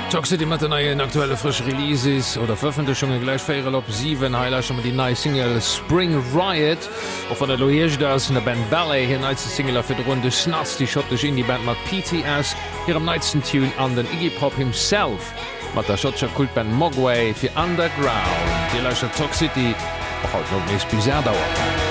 Toxicity mat den neien aktuelle frisch Releases oder Veröffentlichungen gleich féieren op 7 Heiler schon die neue Single Spring Riot of an der Loege das in der Band Ballet hier neizte Singler fir runde Snatz die schottisch in die Band mat PTS hier am neizten Tune an den Iggy Pop himself mat der schottscher Kultband Mogwai fir Underground. Di leicher Toxicity och haut noch nes bizarr dauert.